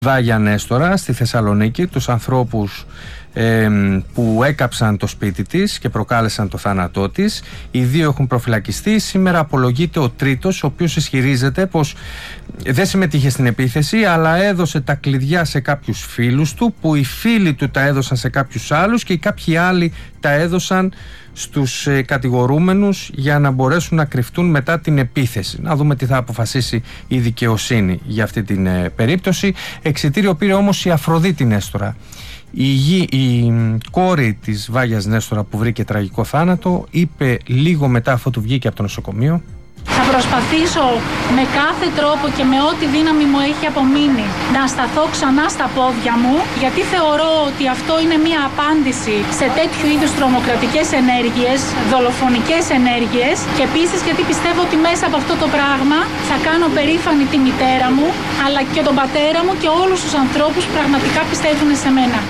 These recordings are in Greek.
Βάγια Νέστορα στη Θεσσαλονίκη, τους ανθρώπους που έκαψαν το σπίτι της και προκάλεσαν το θάνατό της. Οι δύο έχουν προφυλακιστεί. Σήμερα απολογείται ο τρίτος, ο οποίος ισχυρίζεται πως δεν συμμετείχε στην επίθεση, αλλά έδωσε τα κλειδιά σε κάποιους φίλους του, που οι φίλοι του τα έδωσαν σε κάποιους άλλους και οι κάποιοι άλλοι τα έδωσαν στους κατηγορούμενους για να μπορέσουν να κρυφτούν μετά την επίθεση. Να δούμε τι θα αποφασίσει η δικαιοσύνη για αυτή την περίπτωση. Εξιτήριο πήρε όμως η Αφροδίτη Νέστορα. Η κόρη της Βάγιας Νέστορα, που βρήκε τραγικό θάνατο, είπε λίγο μετά αφού του βγήκε από το νοσοκομείο: θα προσπαθήσω με κάθε τρόπο και με ό,τι δύναμη μου έχει απομείνει να σταθώ ξανά στα πόδια μου, γιατί θεωρώ ότι αυτό είναι μια απάντηση σε τέτοιου είδους τρομοκρατικές ενέργειες, δολοφονικές ενέργειες, και επίσης γιατί πιστεύω ότι μέσα από αυτό το πράγμα θα κάνω περήφανη τη μητέρα μου, αλλά και τον πατέρα μου και όλους τους ανθρώπους που πραγματικά πιστεύουν σε μένα.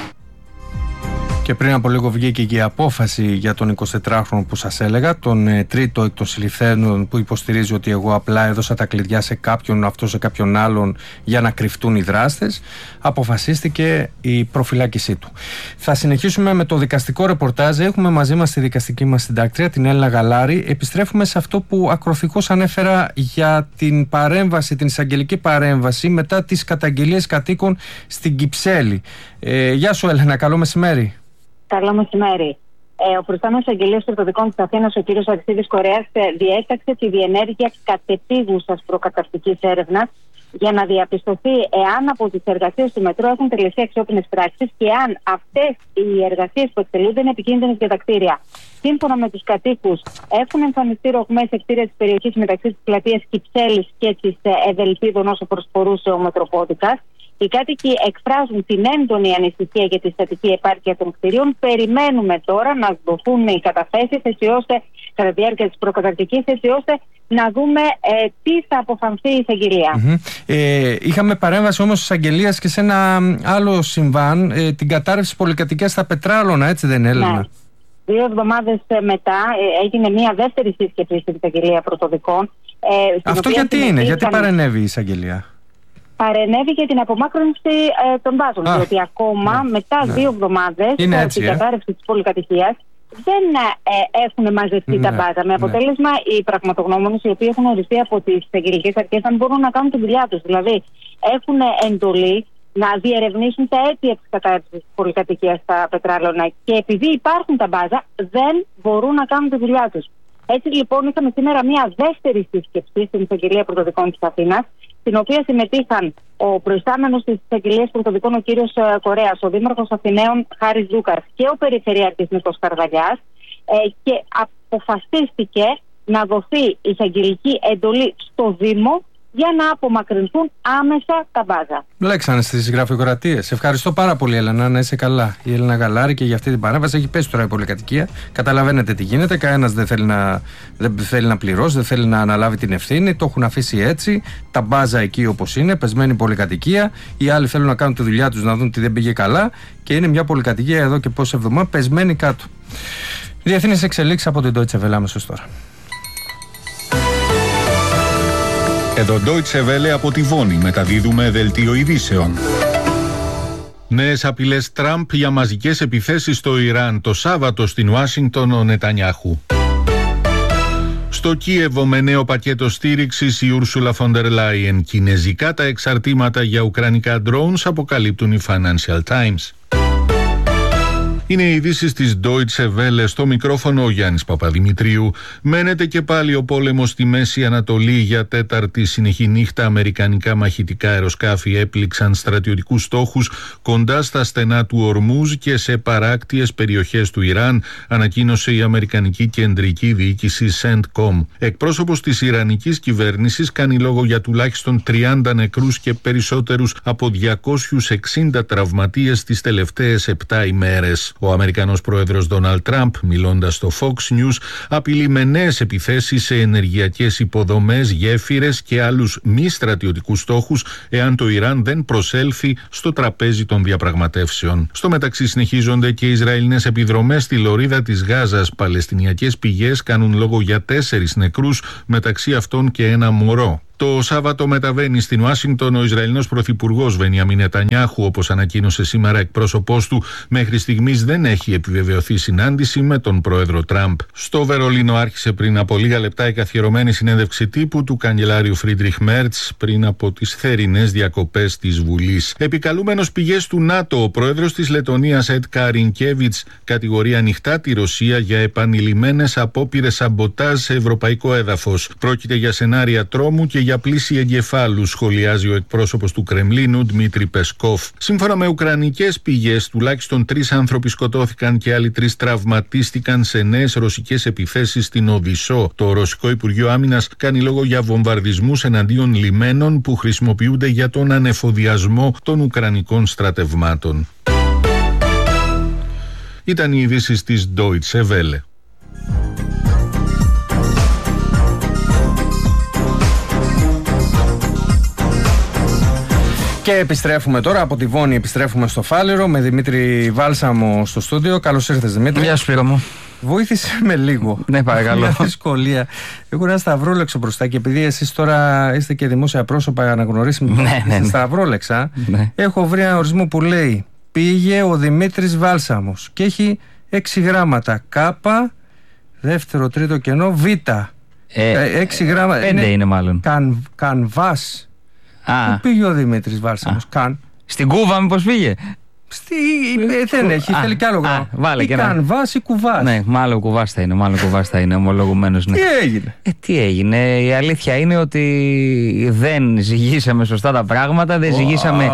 Και πριν από λίγο βγήκε και η απόφαση για τον 24χρονο που σας έλεγα, τον τρίτο εκ των συλληφθέντων, που υποστηρίζει ότι εγώ απλά έδωσα τα κλειδιά σε κάποιον, αυτό σε κάποιον άλλον, για να κρυφτούν οι δράστες. Αποφασίστηκε η προφυλάκησή του. Θα συνεχίσουμε με το δικαστικό ρεπορτάζ. Έχουμε μαζί μας τη δικαστική μας συντάκτρια, την Έλληνα Γαλάρη. Επιστρέφουμε σε αυτό που ακροθυγώς ανέφερα για την παρέμβαση, την εισαγγελική παρέμβαση μετά τις καταγγελίες κατοίκων στην Κυψέλη. Γεια σου Έλληνα, καλό μεσημέρι. Καλό μεσημέρι. Ο προϊστάμενος εισαγγελέας Πρωτοδικών της Αθήνας, ο κ. Αξίδης Κορέας, διέταξε τη διενέργεια κατεπίγουσας προκαταρκτικής έρευνας για να διαπιστωθεί εάν από τις εργασίες του μετρό έχουν τελεστεί αξιόπινες πράξεις και αν αυτές οι εργασίες που εκτελούνται είναι επικίνδυνες για τα κτίρια. Σύμφωνα με τους κατοίκους, έχουν εμφανιστεί ρογμές σε κτίρια της περιοχής μεταξύ της πλατείας Κυψέλης και της Ευελπίδων όσο προσφορούσε ο Μετροπόντικας. Οι κάτοικοι εκφράζουν την έντονη ανησυχία για τη στατική επάρκεια των κτηρίων. Περιμένουμε τώρα να δοθούν οι καταθέσεις, έτσι ώστε κατά τη διάρκεια της προκαταρκτικής, έτσι ώστε να δούμε τι θα αποφανθεί η εισαγγελία. Είχαμε παρέμβαση όμως της εισαγγελίας και σε ένα άλλο συμβάν, την κατάρρευση πολυκατοικίας στα Πετράλωνα, έτσι δεν είναι, Έλληνα? Ναι. 2 εβδομάδες μετά έγινε μια δεύτερη σύσκεψη στην εισαγγελία Πρωτοδικών. Αυτό γιατί είναι, γιατί παρενέβη η εισαγγελία? Παρενέβη για την απομάκρυνση των βάζων. Διότι ακόμα μετά 2 εβδομάδες από την κατάρρευση της πολυκατοικίας δεν έχουν μαζευτεί τα μπάζα. Με αποτέλεσμα οι πραγματογνώμονες, οι οποίοι έχουν οριστεί από τις εισαγγελικές αρχές, δεν μπορούν να κάνουν τη δουλειά τους. Δηλαδή έχουν εντολή να διερευνήσουν τα αίτια της κατάρρευσης της πολυκατοικίας στα Πετράλωνα, και επειδή υπάρχουν τα μπάζα δεν μπορούν να κάνουν τη δουλειά τους. Έτσι λοιπόν είχαμε σήμερα μια δεύτερη σύσκεψη στην εισαγγελία Πρωτοδικών της Αθήνας, στην οποία συμμετείχαν ο προϊστάμενος της εισαγγελίας Πρωτοδικών, ο κύριος Κορέας, ο δήμαρχος Αθηναίων Χάρης Ζούκαρς και ο περιφερειάρχης Νίκος Καρδαλιάς, και αποφασίστηκε να δοθεί εισαγγελική εντολή στο Δήμο για να απομακρυνθούν άμεσα τα μπάζα. Μπλέξανε στις γραφειοκρατίες. Ευχαριστώ πάρα πολύ, Έλληνα, να είσαι καλά. Η Έλληνα Γαλάρη, και για αυτή την παρέμβαση. Έχει πέσει τώρα η πολυκατοικία. Καταλαβαίνετε τι γίνεται. Κανένας δεν θέλει να πληρώσει, δεν θέλει να αναλάβει την ευθύνη. Το έχουν αφήσει έτσι. Τα μπάζα εκεί όπως είναι, πεσμένη πολυκατοικία. Οι άλλοι θέλουν να κάνουν τη δουλειά τους, να δουν τι δεν πήγε καλά. Και είναι μια πολυκατοικία εδώ και πόσες εβδομάδες πεσμένη κάτω. Διεθνείς εξελίξεις από την Deutsche Welle αμέσως τώρα. Εδώ Deutsche Welle από τη Βόνη, μεταδίδουμε δελτίο ειδήσεων. Νέες απειλές Τραμπ για μαζικές επιθέσεις στο Ιράν. Το Σάββατο στην Ουάσιγκτον ο Νετανιάχου. Στο Κίεβο με νέο πακέτο στήριξης η Ούρσουλα Φοντερ Λάιεν. Κινεζικά τα εξαρτήματα για ουκρανικά drones, αποκαλύπτουν οι Financial Times. Είναι οι ειδήσεις της Deutsche Welle, στο μικρόφωνο ο Γιάννης Παπαδημητρίου. Μένεται και πάλι ο πόλεμος στη Μέση Ανατολή. Για τέταρτη συνεχή νύχτα αμερικανικά μαχητικά αεροσκάφη έπληξαν στρατιωτικούς στόχους κοντά στα στενά του Ορμούζ και σε παράκτιες περιοχές του Ιράν, ανακοίνωσε η Αμερικανική Κεντρική Διοίκηση CENTCOM. Εκπρόσωπος της Ιρανικής κυβέρνησης κάνει λόγο για τουλάχιστον 30 νεκρούς και περισσότερους από 260 τραυματίες τις τελευταίες 7 ημέρες. Ο Αμερικανός πρόεδρος Ντόναλντ Τραμπ, μιλώντας στο Fox News, απειλεί με νέες επιθέσεις σε ενεργειακές υποδομές, γέφυρες και άλλους μη στρατιωτικούς στόχους εάν το Ιράν δεν προσέλθει στο τραπέζι των διαπραγματεύσεων. Στο μεταξύ συνεχίζονται και οι Ισραηλινές επιδρομές στη λωρίδα της Γάζας. Παλαιστινιακές πηγές κάνουν λόγο για 4 νεκρούς, μεταξύ αυτών και ένα μωρό. Το Σάββατο μεταβαίνει στην Ουάσιγκτον ο Ισραηλινός Πρωθυπουργός Μπενιαμίν Νετανιάχου, όπως ανακοίνωσε σήμερα εκπρόσωπός του. Μέχρι στιγμής δεν έχει επιβεβαιωθεί συνάντηση με τον πρόεδρο Τραμπ. Στο Βερολίνο άρχισε πριν από λίγα λεπτά η καθιερωμένη συνέντευξη τύπου του καγκελάριου Φρίντριχ Μέρτς πριν από τις θερινές διακοπές της Βουλής. Επικαλούμενος πηγές του ΝΑΤΟ, ο πρόεδρος της Λετωνίας Έντγκαρ Ρινκέβιτς κατηγορεί ανοιχτά τη Ρωσία για επανειλημμένες απόπειρες σαμποτάζ σε ευρωπαϊκό έδαφος. Πρόκειται για σενάρια τρόμου και για πλήση εγκεφάλου, σχολιάζει ο εκπρόσωπος του Κρεμλίνου Δημήτρη Πεσκόφ. Σύμφωνα με ουκρανικές πηγές, τουλάχιστον 3 άνθρωποι σκοτώθηκαν και άλλοι 3 τραυματίστηκαν σε νέες ρωσικές επιθέσεις στην Οδυσσό. Το Ρωσικό Υπουργείο Άμυνας κάνει λόγο για βομβαρδισμούς εναντίον λιμένων που χρησιμοποιούνται για τον ανεφοδιασμό των ουκρανικών στρατευμάτων. Ήταν οι ειδήσεις της Deutsche Welle. Και επιστρέφουμε τώρα από τη Βόνη, επιστρέφουμε στο Φάληρο με Δημήτρη Βάλσαμο στο στούντιο. Καλώς ήρθες, Δημήτρη. Γεια σου, Σπύρο μου. Βοήθησε με λίγο. Ναι, παρακαλώ. Μια δυσκολία. Έχω ένα σταυρόλεξο μπροστά και επειδή εσείς τώρα είστε και δημόσια πρόσωπα αναγνωρίσιμοι, ναι. σταυρόλεξα, Ναι. έχω βρει ένα ορισμό που λέει πήγε ο Δημήτρης Βάλσαμος και έχει 6 γράμματα. Κάπα, δεύτερο, τρίτο κενό, Β. 6 γράμματα. 5 είναι μάλλον. Κανβάς. Α, Πού πήγε ο Δημήτρης Βάλσαμος? στην Κούβα μήπως πήγε? Δεν έχει, θέλει κι άλλο γράμμα. Βάλε ή και ένα. Κανβάς ή Κουβάς. Ναι, μάλλον Κουβάς θα είναι, ομολογουμένως. Ναι. Τι έγινε? Τι έγινε? Η αλήθεια είναι ότι δεν ζυγίσαμε σωστά τα πράγματα, δεν ζυγίσαμε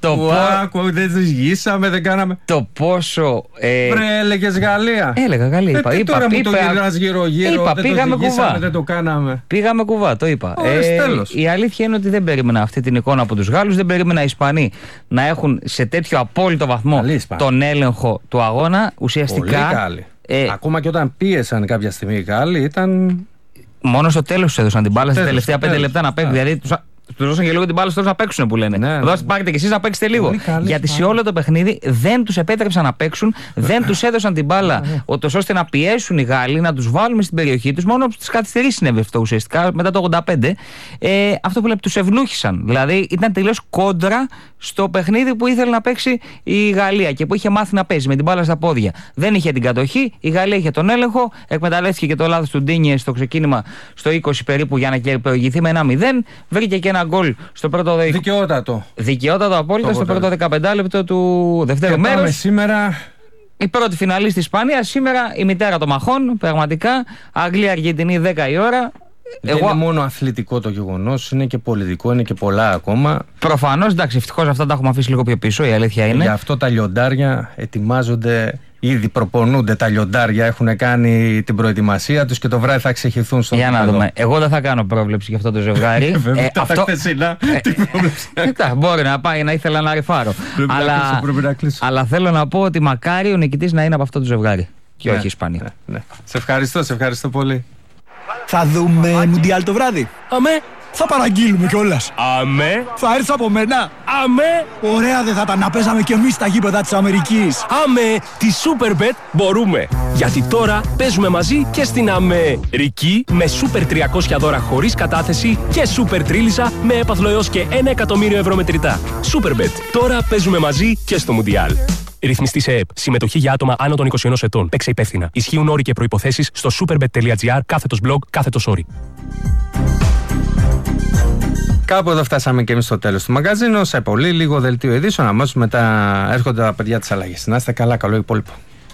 δεν ζυγίσαμε, δεν κάναμε. το πόσο. Βρε, έλεγες Γαλλία. Έλεγα Γαλλία. Τώρα μου το γυρνάς γύρω-γύρω. Δεν πήγαμε το ζυγίσαμε, Κουβά. δεν το κάναμε. Πήγαμε Κουβά, το είπα. Τέλος. Η αλήθεια είναι ότι δεν περίμενα αυτή την εικόνα από τους Γάλλους, δεν περίμενα οι Ισπανοί να έχουν σε τέτοιο απόλυτο βαθμό τον έλεγχο του αγώνα. Ουσιαστικά. Πολύ Γάλλοι. Ακόμα και όταν πίεσαν κάποια στιγμή οι Γάλλοι ήταν. Μόνο στο τέλος τους έδωσαν την μπάλα στα τελευταία 5 λεπτά να παίξουν. Δηλαδή τους δώσαν και λίγο την μπάλα στο τέλος να παίξουν που λένε. Πάρτε και εσείς να παίξετε λίγο. Γιατί σε όλο το παιχνίδι δεν τους επέτρεψαν να παίξουν, δεν τους έδωσαν την μπάλα ώστε να πιέσουν οι Γάλλοι, να τους βάλουμε στην περιοχή τους. Μόνο στις καθυστερήσεις συνέβη αυτό ουσιαστικά μετά το 85. Αυτό που λέμε, τους ευνούχησαν. Δηλαδή ήταν τελείως κόντρα στο παιχνίδι που ήθελε να παίξει η Γαλλία και που είχε μάθει να παίζει με την μπάλα στα πόδια. Δεν είχε την κατοχή, η Γαλλία είχε τον έλεγχο, εκμεταλλεύτηκε και το λάθος του Ντίνιε στο ξεκίνημα στο 20 περίπου για να προηγηθεί με 1-0. Βρήκε και ένα γκολ στο πρώτο. Δικαιότατο απόλυτα στο πρώτο 15 λεπτό του δευτέρου μέρους. Σήμερα η πρώτη φιναλή στη Ισπανία, σήμερα η μητέρα των μαχών, πραγματικά. Αγγλία-Αργεντινή 10 η ώρα. Δεν είναι μόνο αθλητικό το γεγονός, είναι και πολιτικό, είναι και πολλά ακόμα. Προφανώς, εντάξει, ευτυχώς αυτά τα έχουμε αφήσει λίγο πιο πίσω, η αλήθεια είναι. Γι' αυτό τα λιοντάρια ετοιμάζονται, ήδη προπονούνται τα λιοντάρια, έχουν κάνει την προετοιμασία τους και το βράδυ θα ξεχυθούν στον Για να δούμε. Εγώ δεν θα κάνω πρόβλεψη για αυτό το ζευγάρι. Βέβαια, τα χθεσινά. Μπορεί να πάει να ήθελα να ρηφάρω. Αλλά θέλω να πω ότι μακάρι ο νικητής να είναι από αυτό το ζευγάρι. Και όχι η Ισπανία. Σε ευχαριστώ πολύ. Θα δούμε Μουντιάλ το βράδυ. Αμέ. Θα παραγγείλουμε κιόλας. Αμέ. Θα έρθεις από μένα. Αμέ. Ωραία δεν θα τα να παίζαμε κι εμείς στα γήπεδα της Αμερικής. Αμέ. Τη Superbet μπορούμε. Γιατί τώρα παίζουμε μαζί και στην Αμερική με Super 300 δώρα χωρίς κατάθεση και Super Τρίλισσα με έπαθλο έως και 1 εκατομμύριο ευρώ μετρητά. Superbet. Τώρα παίζουμε μαζί και στο Μουντιάλ. Ρυθμιστή σε ΕΕΠ. Συμμετοχή για άτομα άνω των 21 ετών. Παίξε υπεύθυνα. Ισχύουν όροι και προϋποθέσεις στο superbet.gr/blog/όροι. Κάπου εδώ φτάσαμε και εμείς στο τέλος του μαγαζίνου. Σε πολύ λίγο δελτίο ειδήσεων. Αμέσως μετά έρχονται τα παιδιά της αλλαγής. Να είστε καλά, καλό υπόλοιπο.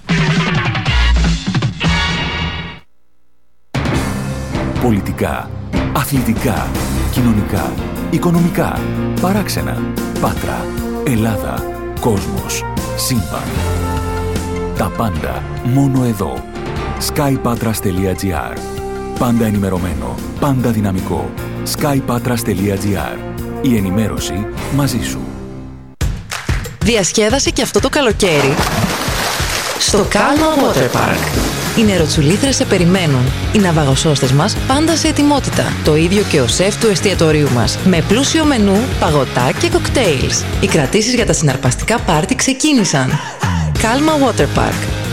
Πολιτικά, αθλητικά, κοινωνικά, οικονομικά, παράξενα, Πάτρα, Ελλάδα, κόσμος, σύμπαν. Τα πάντα μόνο εδώ. skypatras.gr. Πάντα ενημερωμένο, πάντα δυναμικό. skypatras.gr. Η ενημέρωση μαζί σου. Διασκέδασε και αυτό το καλοκαίρι στο Calma Water Park. Οι νεροτσουλήθρες σε περιμένουν. Οι ναυαγοσώστες μας πάντα σε ετοιμότητα. Το ίδιο και ο σεφ του εστιατορίου μας. Με πλούσιο μενού, παγωτά και κοκτέιλς. Οι κρατήσεις για τα συναρπαστικά πάρτι ξεκίνησαν. Calma Water Park.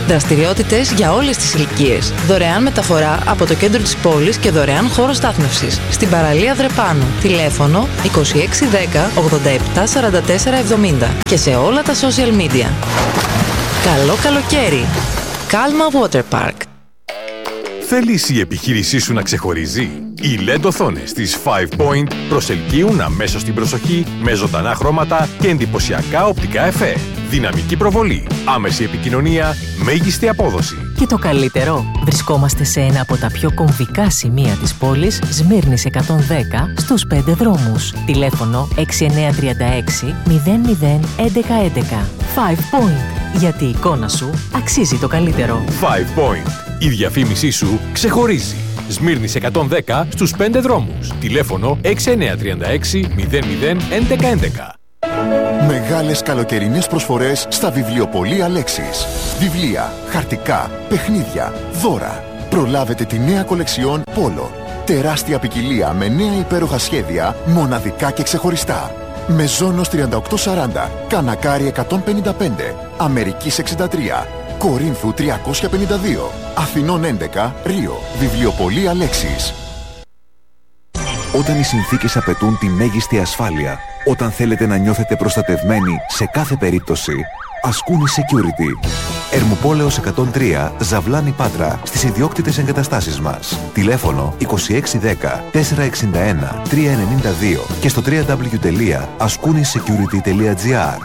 Δραστηριότητες για όλες τις ηλικίες. Δωρεάν μεταφορά από το κέντρο της πόλης και δωρεάν χώρο στάθμευσης. Στην παραλία Δρεπάνου. Τηλέφωνο 2610 87 44 70 και σε όλα τα social media. Καλό καλοκαίρι. Calma Water Park. Θέλεις η επιχείρησή σου να ξεχωρίζει? Οι LED οθόνες της 5 Point προσελκύουν αμέσως την προσοχή με ζωντανά χρώματα και εντυπωσιακά οπτικά εφέ. Δυναμική προβολή, άμεση επικοινωνία, μέγιστη απόδοση. Και το καλύτερο, βρισκόμαστε σε ένα από τα πιο κομβικά σημεία της πόλης, Σμύρνης 110, στους 5 δρόμους. Τηλέφωνο 6936 00 1111. 5 Point, γιατί η εικόνα σου αξίζει το καλύτερο. 5 Point, η διαφήμισή σου ξεχωρίζει. Σμύρνης 110 στους 5 δρόμους. Τηλέφωνο 6936 00 1111. Μεγάλες καλοκαιρινές προσφορές στα βιβλιοπωλεία Λέξης. Βιβλία, χαρτικά, παιχνίδια, δώρα. Προλάβετε τη νέα κολεξιόν Πόλο. Τεράστια ποικιλία με νέα υπέροχα σχέδια, μοναδικά και ξεχωριστά. Μεζόνος 3840, Κανακάρι 155, Αμερικής 63, Κορίνθου 352, Αθηνών 11, Ρίο. Βιβλιοπωλεία Λέξης. Όταν οι συνθήκες απαιτούν τη μέγιστη ασφάλεια, όταν θέλετε να νιώθετε προστατευμένοι σε κάθε περίπτωση, Ασκούνη Security. Ερμουπόλεως 103, Ζαβλάνη Πάτρα, στις ιδιόκτητες εγκαταστάσεις μας. Τηλέφωνο 2610 461 392 και στο www.askounisecurity.gr.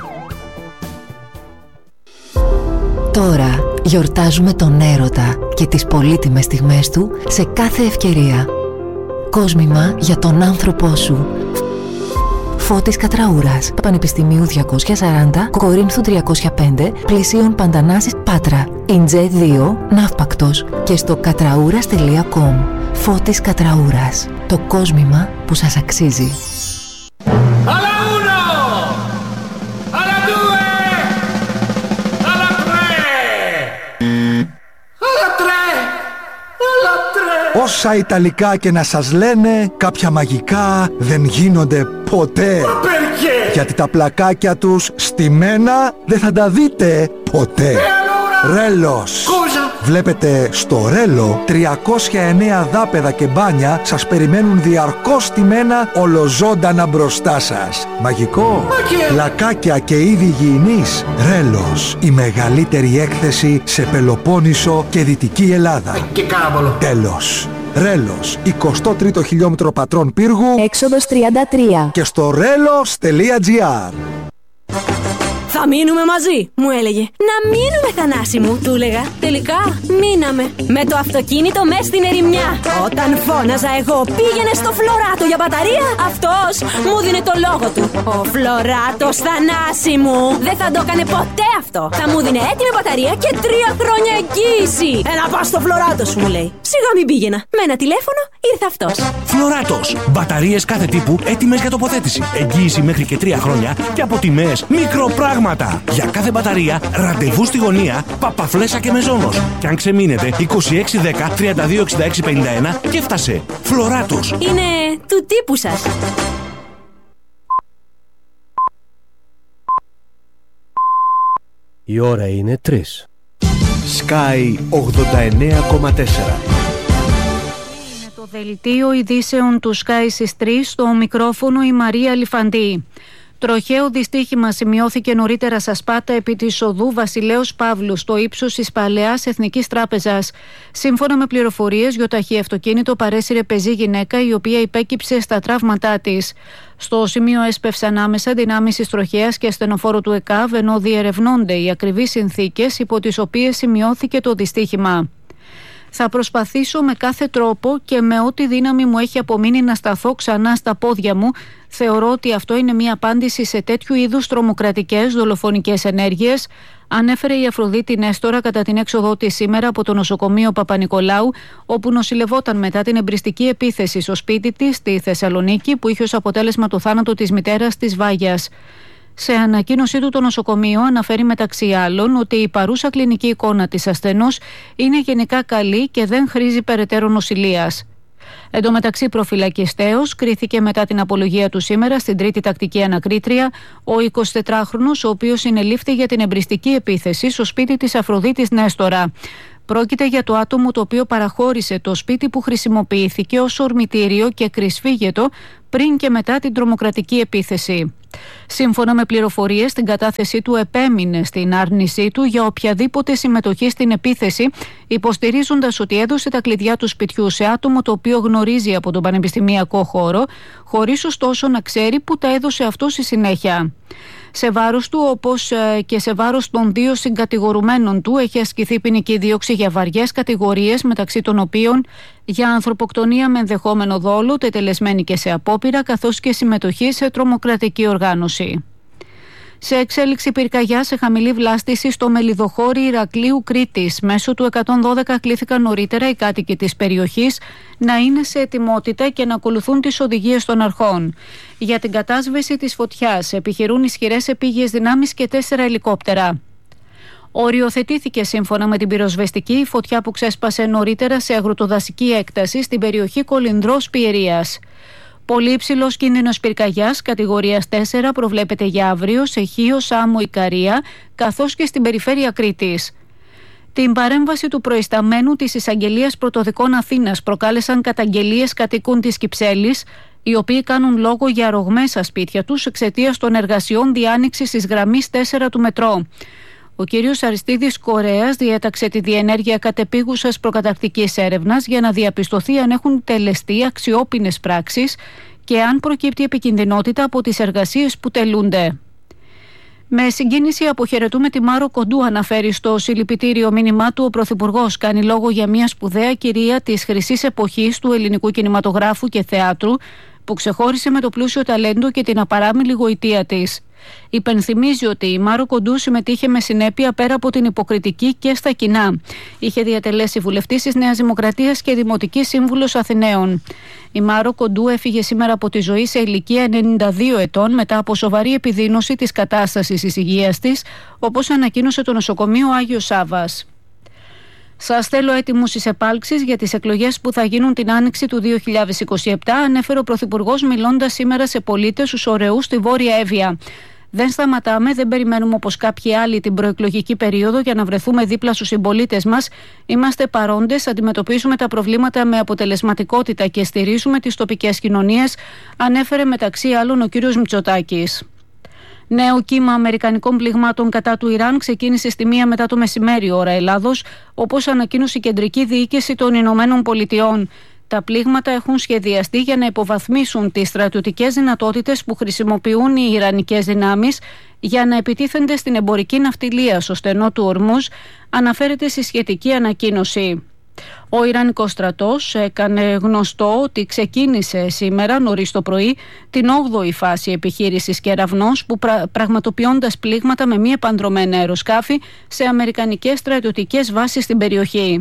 Τώρα γιορτάζουμε τον έρωτα και τις πολύτιμες στιγμές του σε κάθε ευκαιρία. Κόσμημα για τον άνθρωπό σου. Φώτης Κατραούρας, Πανεπιστημίου 240, Κορίνθου 305, Πλησίων Παντανάσης, Πάτρα. Ιντζέ 2, Ναύπακτος και στο κατραούρας.com. Φώτης Κατραούρας, το κόσμημα που σας αξίζει. Όσα Ιταλικά και να σας λένε, κάποια μαγικά δεν γίνονται ποτέ. Γιατί τα πλακάκια τους στημένα δεν θα τα δείτε ποτέ. Ρέλος. Βλέπετε, στο Ρέλο 309 δάπεδα και μπάνια σας περιμένουν διαρκώς στημένα ολοζώντανα μπροστά σας. Μαγικό. Πλακάκια και είδη υγιεινής. Ρέλος. Η μεγαλύτερη έκθεση σε Πελοπόννησο και Δυτική Ελλάδα. Και κάμπολο. Τέλος. Ρέλος, 23ο χιλιόμετρο Πατρών Πύργου, έξοδος 33 και στο relos.gr. Θα μείνουμε μαζί, μου έλεγε. Να μείνουμε, Θανάση μου, του έλεγα. Τελικά μείναμε. Με το αυτοκίνητο μες στην ερημιά. Όταν φώναζα εγώ πήγαινε στο Φλωράτο για μπαταρία, αυτός μου δίνε το λόγο του. Ο Φλωράτος, Θανάση μου, δεν θα το έκανε ποτέ αυτό. Θα μου δίνε έτοιμη μπαταρία και 3 χρόνια εγγύηση. Έλα πας στο Φλωράτο σου, μου λέει. Σιγά μην πήγαινα. Με ένα τηλέφωνο ήρθε αυτός. Φλωράτος. Μπαταρίες κάθε τύπου έτοιμες για τοποθέτηση. Εγγύηση μέχρι και 3 χρόνια και από τιμές μικροπράγματα. Για κάθε μπαταρία, ραντεβού στη γωνία, Παπαφλέσσα και Μεζόνος. Και αν ξεμείνετε, 2610 326651 και έφτασε. Φλωράτος. Είναι του τύπου σας. Η ώρα είναι 3. Sky 89,4. Το δελτίο ειδήσεων του Sky στις 3, στο μικρόφωνο η Μαρία Λιφαντή. Τροχαίο δυστύχημα σημειώθηκε νωρίτερα στα Σπάτα επί της οδού Βασιλέως Παύλου, στο ύψος της Παλαιάς Εθνικής Τράπεζας. Σύμφωνα με πληροφορίες, γιοταχή αυτοκίνητο παρέσυρε πεζή γυναίκα, η οποία υπέκυψε στα τραύματά της. Στο σημείο έσπευσαν άμεσα δυνάμεις της τροχέας και ασθενοφόρου του ΕΚΑΒ, ενώ διερευνώνται οι ακριβείς συνθήκες υπό τις οποίες σημειώθηκε το δυστύχημα. Θα προσπαθήσω με κάθε τρόπο και με ό,τι δύναμη μου έχει απομείνει να σταθώ ξανά στα πόδια μου. Θεωρώ ότι αυτό είναι μια απάντηση σε τέτοιου είδους τρομοκρατικές δολοφονικές ενέργειες, ανέφερε η Αφροδίτη Νέστορα κατά την έξοδό της σήμερα από το νοσοκομείο Παπα-Νικολάου, όπου νοσηλευόταν μετά την εμπριστική επίθεση στο σπίτι της στη Θεσσαλονίκη, που είχε ως αποτέλεσμα το θάνατο της μητέρας της Βάγιας. Σε ανακοίνωσή του, το νοσοκομείο αναφέρει μεταξύ άλλων ότι η παρούσα κλινική εικόνα της ασθενούς είναι γενικά καλή και δεν χρήζει περαιτέρω νοσηλείας. Εν τω μεταξύ, προφυλακιστέως κρίθηκε μετά την απολογία του σήμερα στην τρίτη τακτική ανακρίτρια ο 24χρονος, ο οποίος συνελήφθη για την εμπριστική επίθεση στο σπίτι της Αφροδίτης Νέστορα. Πρόκειται για το άτομο το οποίο παραχώρησε το σπίτι που χρησιμοποιήθηκε ως ορμητήριο και κρυσφύγετο πριν και μετά την τρομοκρατική επίθεση. Σύμφωνα με πληροφορίες, στην κατάθεσή του επέμεινε στην άρνησή του για οποιαδήποτε συμμετοχή στην επίθεση, υποστηρίζοντας ότι έδωσε τα κλειδιά του σπιτιού σε άτομο το οποίο γνωρίζει από τον πανεπιστημιακό χώρο, χωρίς ωστόσο να ξέρει που τα έδωσε αυτό στη συνέχεια. Σε βάρος του, όπως και σε βάρος των δύο συγκατηγορουμένων του, έχει ασκηθεί ποινική δίωξη για βαριές κατηγορίες, μεταξύ των οποίων για ανθρωποκτονία με ενδεχόμενο δόλο, τετελεσμένη και σε απόπειρα, καθώς και συμμετοχή σε τρομοκρατική οργάνωση. Σε εξέλιξη πυρκαγιά σε χαμηλή βλάστηση στο μελιδοχώρι Ηρακλείου Κρήτης. Μέσω του 112 κλήθηκαν νωρίτερα οι κάτοικοι της περιοχής να είναι σε ετοιμότητα και να ακολουθούν τις οδηγίες των αρχών. Για την κατάσβεση της φωτιάς επιχειρούν ισχυρές επίγειες δυνάμεις και 4 ελικόπτερα. Οριοθετήθηκε σύμφωνα με την πυροσβεστική η φωτιά που ξέσπασε νωρίτερα σε αγροτοδασική έκταση στην περιοχή Κολυνδρός Πιερίας. Πολύ υψηλός κίνδυνος πυρκαγιάς κατηγορίας 4 προβλέπεται για αύριο σε Χίο, Σάμο, Ικαρία, καθώς και στην περιφέρεια Κρήτης. Την παρέμβαση του προϊσταμένου της Εισαγγελίας Πρωτοδικών Αθήνας προκάλεσαν καταγγελίες κατοίκων της Κυψέλης, οι οποίοι κάνουν λόγο για ρογμές στα σπίτια τους εξαιτίας των εργασιών διάνοιξης της γραμμής 4 του μετρό. Ο κύριος Αριστίδης Κορέας διέταξε τη διενέργεια κατεπίγουσας προκαταρκτικής έρευνας για να διαπιστωθεί αν έχουν τελεστεί αξιόπινες πράξεις και αν προκύπτει επικινδυνότητα από τις εργασίες που τελούνται. Με συγκίνηση αποχαιρετούμε τη Μάρο Κοντού, αναφέρει στο συλληπιτήριο μήνυμά του ο Πρωθυπουργός. Κάνει λόγο για μια σπουδαία κυρία της χρυσής εποχής του ελληνικού κινηματογράφου και θεάτρου, που ξεχώρισε με το πλούσιο ταλέντο και την απαράμιλη γοητεία της. Υπενθυμίζει ότι η Μάρο Κοντού συμμετείχε με συνέπεια πέρα από την υποκριτική και στα κοινά. Είχε διατελέσει βουλευτής της Νέας Δημοκρατίας και δημοτική σύμβουλος Αθηναίων. Η Μάρο Κοντού έφυγε σήμερα από τη ζωή σε ηλικία 92 ετών μετά από σοβαρή επιδείνωση της κατάστασης της υγείας της, όπως ανακοίνωσε το νοσοκομείο Άγιος Σάββας. Σας θέλω έτοιμους στις επάλξεις για τις εκλογές που θα γίνουν την άνοιξη του 2027, ανέφερε ο Πρωθυπουργός μιλώντας σήμερα σε πολίτες στους Ωρεούς στη Βόρεια Εύβοια. Δεν σταματάμε, δεν περιμένουμε όπως κάποιοι άλλοι την προεκλογική περίοδο για να βρεθούμε δίπλα στους συμπολίτες μας. Είμαστε παρόντες, αντιμετωπίζουμε τα προβλήματα με αποτελεσματικότητα και στηρίζουμε τις τοπικές κοινωνίες, ανέφερε μεταξύ άλλων ο κ. Μητσοτάκης. Νέο κύμα αμερικανικών πληγμάτων κατά του Ιράν ξεκίνησε στη 1 μετά το μεσημέρι ώρα Ελλάδος, όπως ανακοίνωσε η Κεντρική Διοίκηση των Ηνωμένων Πολιτειών. Τα πλήγματα έχουν σχεδιαστεί για να υποβαθμίσουν τις στρατιωτικές δυνατότητες που χρησιμοποιούν οι ιρανικές δυνάμεις για να επιτίθενται στην εμπορική ναυτιλία στο στενό του Ορμούζ, αναφέρεται στη σχετική ανακοίνωση. Ο Ιρανικός στρατός έκανε γνωστό ότι ξεκίνησε σήμερα νωρίς το πρωί την 8η φάση επιχείρησης Κεραυνός, που πραγματοποιώντας πλήγματα με μη επανδρομένα αεροσκάφη σε αμερικανικές στρατιωτικές βάσεις στην περιοχή.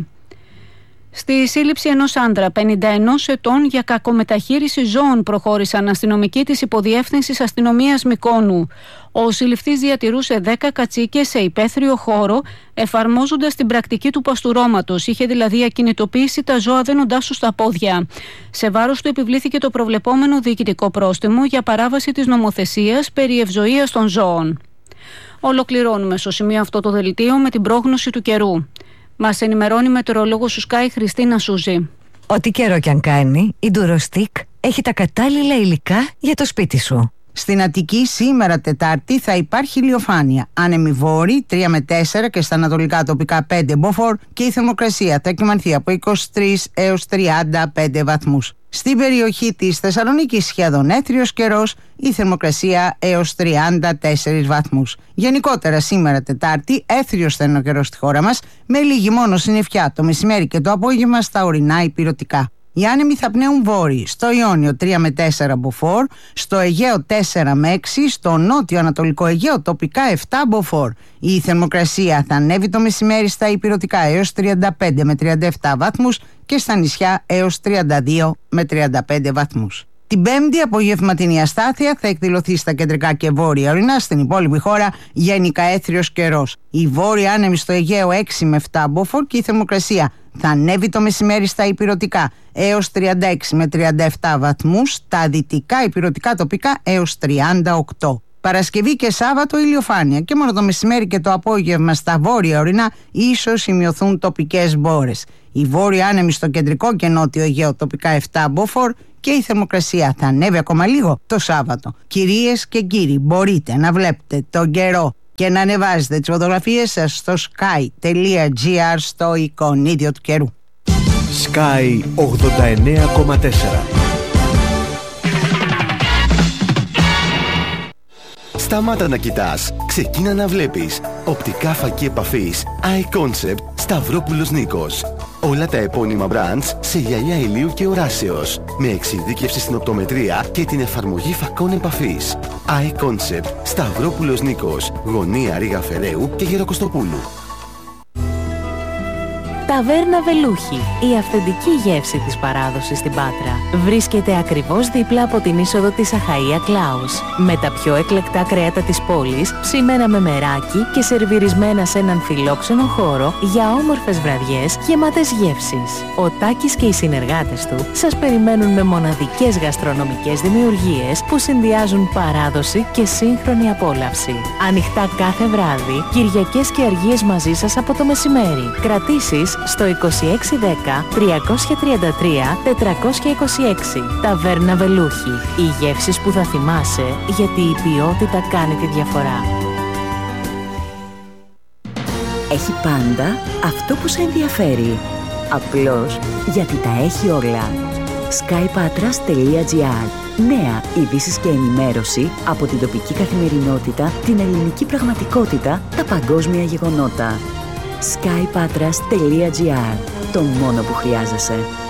Στη σύλληψη ενός άντρα 51 ετών για κακομεταχείριση ζώων προχώρησαν αστυνομικοί της Υποδιεύθυνσης Αστυνομίας Μυκόνου. Ο συλληφθής διατηρούσε 10 κατσίκες σε υπαίθριο χώρο, εφαρμόζοντας την πρακτική του παστουρώματος. Είχε δηλαδή ακινητοποιήσει τα ζώα δένοντάς τους στα πόδια. Σε βάρος του επιβλήθηκε το προβλεπόμενο διοικητικό πρόστιμο για παράβαση της νομοθεσίας περί ευζοίας των ζώων. Ολοκληρώνουμε στο σημείο αυτό το δελτίο με την πρόγνωση του καιρού. Μας ενημερώνει η μετεωρολόγος του Sky Χριστίνα Σούζη. Ό,τι καιρό κι αν κάνει, η Durostick έχει τα κατάλληλα υλικά για το σπίτι σου. Στην Αττική σήμερα Τετάρτη θα υπάρχει ηλιοφάνεια. Άνεμοι βόρειοι 3 με 4 και στα ανατολικά τοπικά 5 μποφόρ και η θερμοκρασία θα κυμανθεί από 23 έως 35 βαθμούς. Στην περιοχή της Θεσσαλονίκης σχεδόν έθριος καιρός, η θερμοκρασία έως 34 βαθμούς. Γενικότερα σήμερα Τετάρτη έθριος στενό καιρός στη χώρα μας, με λίγη μόνο συννεφιά το μεσημέρι και το απόγευμα στα ορεινά υπηρετικά. Οι άνεμοι θα πνέουν βόρειοι, στο Ιόνιο 3 με 4 μποφόρ, στο Αιγαίο 4 με 6, στο νότιο ανατολικό Αιγαίο τοπικά 7 μποφόρ. Η θερμοκρασία θα ανέβει το μεσημέρι στα υπηρετικά έως 35 με 37 βαθμούς και στα νησιά έως 32 με 35 βαθμούς. Την Πέμπτη απογευματινή αστάθεια θα εκδηλωθεί στα κεντρικά και βόρεια ορεινά, στην υπόλοιπη χώρα γενικά έθριος καιρός. Η βόρεια άνεμη στο Αιγαίο 6 με 7 μποφόρ και η θερμοκρασία Θα ανέβει το μεσημέρι στα ηπειρωτικά έως 36 με 37 βαθμούς, στα δυτικά ηπειρωτικά τοπικά έως 38. Παρασκευή και Σάββατο ηλιοφάνεια και μόνο το μεσημέρι και το απόγευμα στα βόρεια ορεινά ίσως σημειωθούν τοπικές μπόρες. Η βόρεια άνεμη στο κεντρικό και νότιο Αιγαίο τοπικά 7 μποφόρ και η θερμοκρασία θα ανέβει ακόμα λίγο το Σάββατο. Κυρίες και κύριοι, μπορείτε να βλέπετε τον καιρό και να ανεβάζετε τις φωτογραφίες σας στο sky.gr στο εικονίδιο του καιρού. Sky 89,4. Σταμάτα να κοιτάς, ξεκίνα να βλέπεις. Οπτικά φακή επαφής iConcept Σταυρόπουλος Νίκος. Όλα τα επώνυμα brands σε γυαλιά ηλίου και οράσεως. Με εξειδίκευση στην οπτομετρία και την εφαρμογή φακών επαφής. iConcept Σταυρόπουλος Νίκος. Γωνία Ρήγα Φεραίου και Γεροκοστοπούλου. Ταβέρνα Βελούχη, η αυθεντική γεύση της παράδοσης στην Πάτρα. Βρίσκεται ακριβώς δίπλα από την είσοδο της Αχαΐα Κλάους. Με τα πιο εκλεκτά κρέατα της πόλης, ψημένα με μεράκι και σερβιρισμένα σε έναν φιλόξενο χώρο για όμορφες βραδιές γεμάτες γεύσεις. Ο Τάκης και οι συνεργάτες του σας περιμένουν με μοναδικές γαστρονομικές δημιουργίες που συνδυάζουν παράδοση και σύγχρονη απόλαυση. Ανοιχτά κάθε βράδυ, Κυριακές και Αργίες μαζί σας από το μεσημέρι. Κρατήσεις στο 2610 333 426. Ταβέρνα Βελούχη. Οι γεύσεις που θα θυμάσαι, γιατί η ποιότητα κάνει τη διαφορά. Έχει πάντα αυτό που σε ενδιαφέρει. Απλώς γιατί τα έχει όλα. skypatras.gr. Νέα ειδήσεις και ενημέρωση από την τοπική καθημερινότητα, την ελληνική πραγματικότητα, τα παγκόσμια γεγονότα. skypatras.gr. Το μόνο που χρειάζεσαι.